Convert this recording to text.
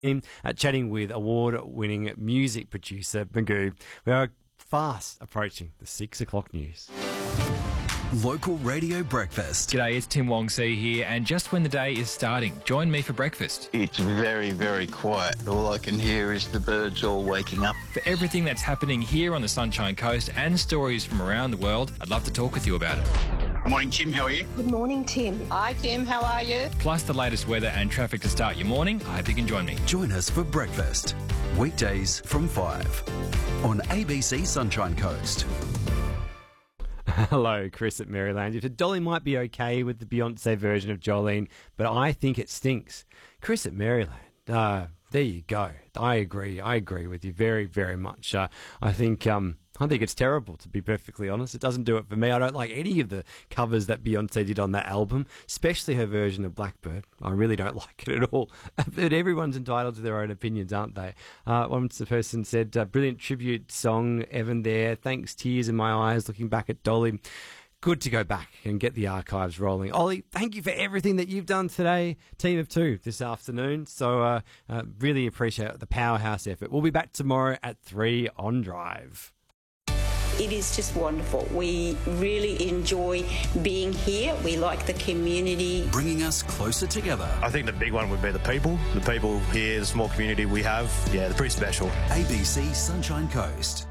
chatting with award-winning music producer Magoo. We are fast approaching the 6 o'clock news. Local Radio Breakfast. G'day, it's Tim Wong C here, and just when the day is starting, join me for breakfast. It's very, very quiet. All I can hear is the birds all waking up. For everything that's happening here on the Sunshine Coast and stories from around the world, I'd love to talk with you about it. Good morning, Tim. How are you? Good morning, Tim. Hi, Tim. How are you? Plus the latest weather and traffic to start your morning. I hope you can join me. Join us for breakfast. Weekdays from 5 on ABC Sunshine Coast. Hello, Chris at Maryland. You said Dolly might be okay with the Beyonce version of Jolene, but I think it stinks. Chris at Maryland. There you go. I agree with you very, very much. I think it's terrible, to be perfectly honest. It doesn't do it for me. I don't like any of the covers that Beyonce did on that album, especially her version of Blackbird. I really don't like it at all. But everyone's entitled to their own opinions, aren't they? Once the person said, brilliant tribute song, Evan there. Thanks, tears in my eyes, looking back at Dolly. Good to go back and get the archives rolling. Ollie, thank you for everything that you've done today. Team of two this afternoon. So really appreciate the powerhouse effort. We'll be back tomorrow at 3 on Drive. It is just wonderful. We really enjoy being here. We like the community. Bringing us closer together. I think the big one would be the people. The people here, the small community we have, they're pretty special. ABC Sunshine Coast.